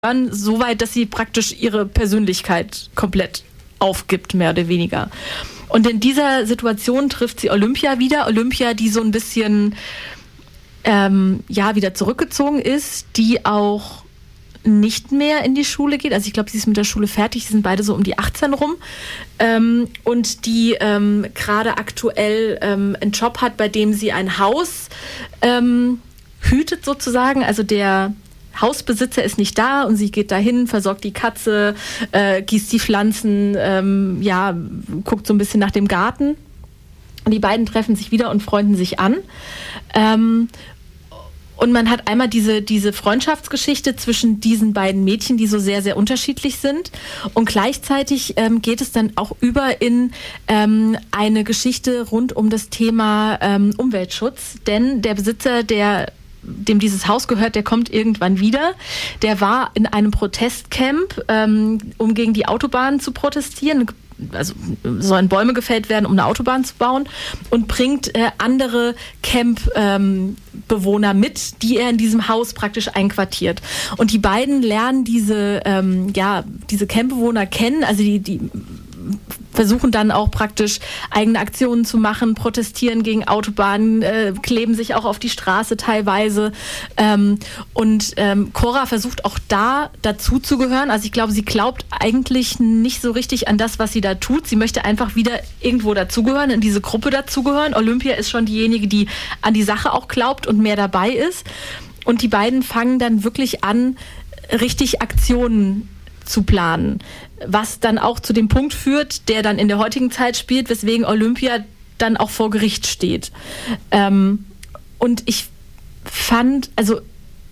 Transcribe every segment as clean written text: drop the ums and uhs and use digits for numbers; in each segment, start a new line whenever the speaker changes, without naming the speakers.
so weit, dass sie praktisch ihre Persönlichkeit komplett aufgibt, mehr oder weniger. Und in dieser Situation trifft sie Olympia wieder. Olympia, die so ein bisschen wieder zurückgezogen ist, die auch nicht mehr in die Schule geht. Also ich glaube, sie ist mit der Schule fertig. Sie sind beide so um die 18 rum. Und die gerade aktuell einen Job hat, bei dem sie ein Haus hütet sozusagen. Also der Hausbesitzer ist nicht da und sie geht dahin, versorgt die Katze, gießt die Pflanzen, guckt so ein bisschen nach dem Garten. Und die beiden treffen sich wieder und freunden sich an. Und man hat einmal diese Freundschaftsgeschichte zwischen diesen beiden Mädchen, die so sehr, sehr unterschiedlich sind. Und gleichzeitig geht es dann auch über in eine Geschichte rund um das Thema Umweltschutz. Denn der Besitzer, dem dieses Haus gehört, der kommt irgendwann wieder. Der war in einem Protestcamp, um gegen die Autobahn zu protestieren. Also sollen Bäume gefällt werden, um eine Autobahn zu bauen, und bringt andere Camp-Bewohner mit, die er in diesem Haus praktisch einquartiert. Und die beiden lernen diese Camp-Bewohner kennen, also die versuchen dann auch praktisch eigene Aktionen zu machen, protestieren gegen Autobahnen, kleben sich auch auf die Straße teilweise. Und Cora versucht auch dazu zu gehören. Also ich glaube, sie glaubt eigentlich nicht so richtig an das, was sie da tut. Sie möchte einfach wieder irgendwo dazugehören, in diese Gruppe dazugehören. Olympia ist schon diejenige, die an die Sache auch glaubt und mehr dabei ist. Und die beiden fangen dann wirklich an, richtig Aktionen zu planen, was dann auch zu dem Punkt führt, der dann in der heutigen Zeit spielt, weswegen Olympia dann auch vor Gericht steht. Und ich fand, also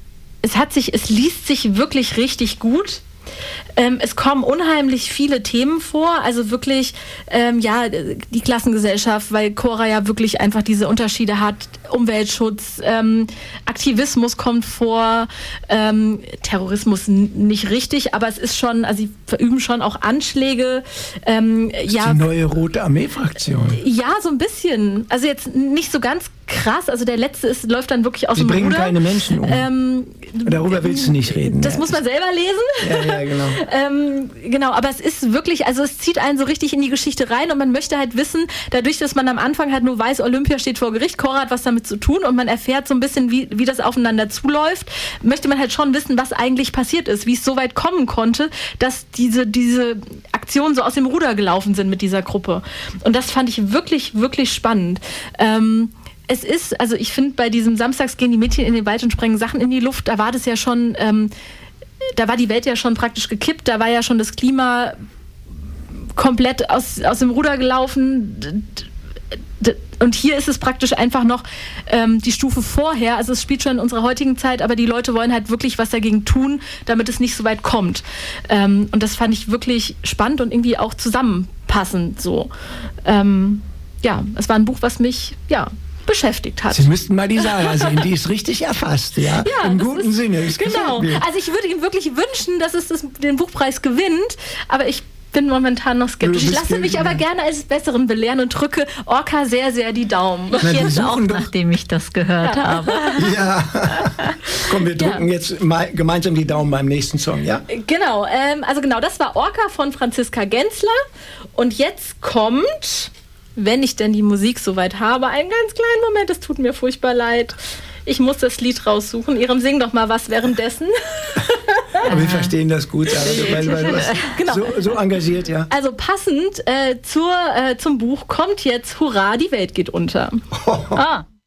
es liest sich wirklich richtig gut. Es kommen unheimlich viele Themen vor, also wirklich die Klassengesellschaft, weil Cora ja wirklich einfach diese Unterschiede hat, Umweltschutz, Aktivismus kommt vor, Terrorismus nicht richtig, aber es ist schon, also sie verüben schon auch Anschläge.
Die neue Rote Armee-Fraktion.
Ja, so ein bisschen. Also jetzt nicht so ganz krass, also der letzte läuft dann wirklich aus dem Ruder.
Sie bringen keine Menschen um. Darüber willst du nicht reden.
Das muss man selber lesen.
Ja, genau.
Genau, aber es ist wirklich, also es zieht einen so richtig in die Geschichte rein und man möchte halt wissen, dadurch, dass man am Anfang halt nur weiß, Olympia steht vor Gericht, Cora hat was damit zu tun und man erfährt so ein bisschen, wie das aufeinander zuläuft, möchte man halt schon wissen, was eigentlich passiert ist, wie es so weit kommen konnte, dass diese Aktionen so aus dem Ruder gelaufen sind mit dieser Gruppe. Und das fand ich wirklich, wirklich spannend. Es ist, also ich finde, bei diesem Samstags gehen die Mädchen in den Wald und sprengen Sachen in die Luft, da war das ja schon, da war die Welt ja schon praktisch gekippt, da war ja schon das Klima komplett aus dem Ruder gelaufen. Und hier ist es praktisch einfach noch die Stufe vorher, also es spielt schon in unserer heutigen Zeit, aber die Leute wollen halt wirklich was dagegen tun, damit es nicht so weit kommt. Und das fand ich wirklich spannend und irgendwie auch zusammenpassend so. Es war ein Buch, was mich, beschäftigt hat.
Sie müssten mal die Sarah sehen, die ist richtig erfasst, ja im guten Sinne.
Genau, also ich würde ihm wirklich wünschen, dass es den Buchpreis gewinnt, aber ich bin momentan noch skeptisch. Ich lasse mich aber gerne als Besseren belehren und drücke Orca sehr, sehr die Daumen.
Ich jetzt auch, nachdem ich das gehört habe.
Ja, komm, wir drücken jetzt mal gemeinsam die Daumen beim nächsten Song, ja?
Genau, das war Orca von Franziska Genzler und jetzt kommt, wenn ich denn die Musik soweit habe, einen ganz kleinen Moment, es tut mir furchtbar leid. Ich muss das Lied raussuchen. Ihrem sing doch mal was währenddessen.
Aber wir verstehen das gut, weil du bist so engagiert, ja.
Also passend zum Buch kommt jetzt Hurra, die Welt geht unter.
Ah.